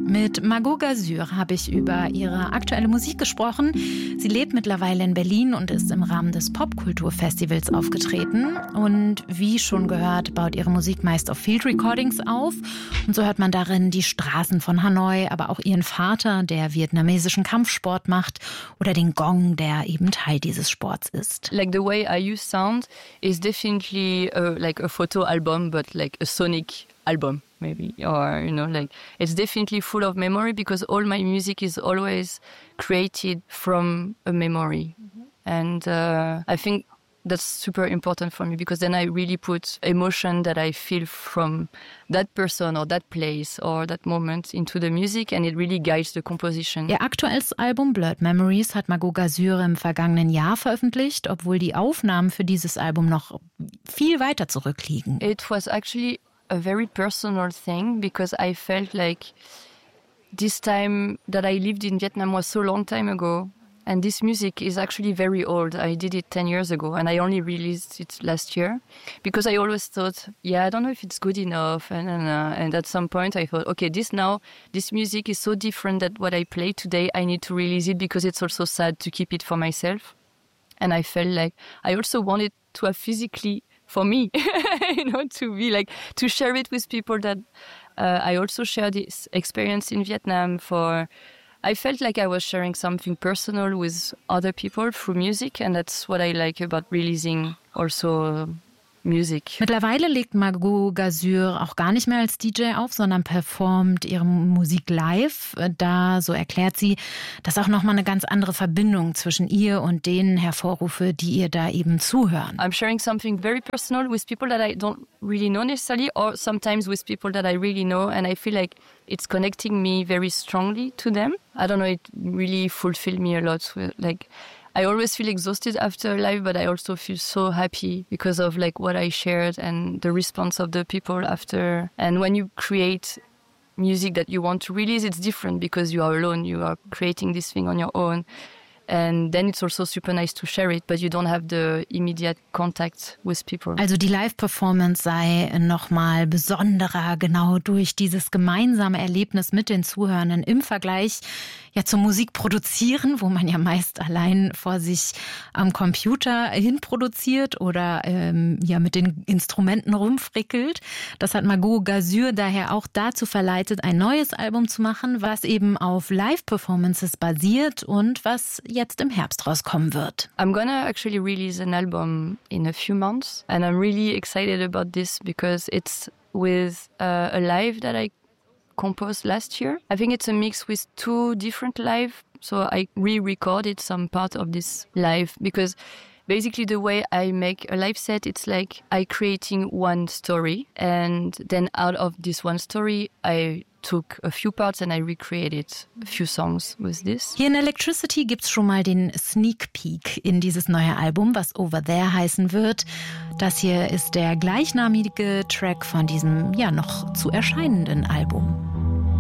Mit Margot Gazur habe ich über ihre aktuelle Musik gesprochen. Sie lebt mittlerweile in Berlin und ist im Rahmen des Popkulturfestivals aufgetreten. Und wie schon gehört, baut ihre Musik meist auf Field Recordings auf. Und so hört man darin die Straßen von Hanoi, aber auch ihren Vater, der vietnamesischen Kampfsport macht, oder den Gong, der eben Teil dieses Sports ist. Like the way I use sound is definitely like a photo album, but like a sonic album. Maybe, or like it's definitely full of memory because all my music is always created from a memory, and I think that's super important for me because then I really put emotion that I feel from that person or that place or that moment into the music, and it really guides the composition. Ihr aktuelles Album Blurred Memories hat Margot Gazur im vergangenen Jahr veröffentlicht, obwohl die Aufnahmen für dieses Album noch viel weiter zurückliegen. It was actually a very personal thing because I felt like this time that I lived in Vietnam was so long time ago, and this music is actually very old. I did it 10 years ago and I only released it last year because I always thought, I don't know if it's good enough, and at some point I thought, okay, this music is so different that what I play today, I need to release it because it's also sad to keep it for myself. And I felt like I also wanted to have physically for me, to be like, to share it with people that I also share this experience in Vietnam I felt like I was sharing something personal with other people through music, and that's what I like about releasing also music. Mittlerweile legt Margot Gazur auch gar nicht mehr als DJ auf, sondern performt ihre Musik live. Da, so erklärt sie, dass auch nochmal eine ganz andere Verbindung zwischen ihr und denen hervorrufe, die ihr da eben zuhören. I'm sharing something very personal with people that I don't really know necessarily, or sometimes with people that I really know, and I feel like it's connecting me very strongly to them. I don't know, it really fulfilled me a lot. Like, I always feel exhausted after live, but I also feel so happy because of like what I shared and the response of the people after. And when you create music that you want to release, it's different because you are alone. You are creating this thing on your own. And then it's also super nice to share it, but you don't have the immediate contact with people. Also die Live-Performance sei nochmal besonderer, genau durch dieses gemeinsame Erlebnis mit den Zuhörern im Vergleich zur Musik produzieren, wo man ja meist allein vor sich am Computer hinproduziert oder mit den Instrumenten rumfrickelt. Das hat Margot Gazur daher auch dazu verleitet, ein neues Album zu machen, was eben auf Live-Performances basiert und was jetzt im Herbst rauskommen wird. I'm gonna actually release an album in a few months, and I'm really excited about this because it's with a live that I composed last year. I think it's a mix with two different live, so I re-recorded some part of this live because basically the way I make a live set, it's like I creating one story, and then out of this one story I took a few parts and I recreated a few songs with this. Hier in Electricity gibt's schon mal den Sneak Peek in dieses neue Album, was Over There heißen wird. Das hier ist der gleichnamige Track von diesem noch zu erscheinenden Album.